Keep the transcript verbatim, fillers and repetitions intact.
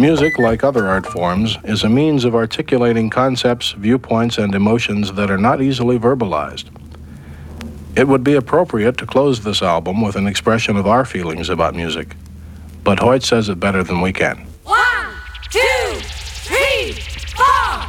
Music, like other art forms, is a means of articulating concepts, viewpoints, and emotions that are not easily verbalized. It would be appropriate to close this album with an expression of our feelings about music, but Hoyt says it better than we can.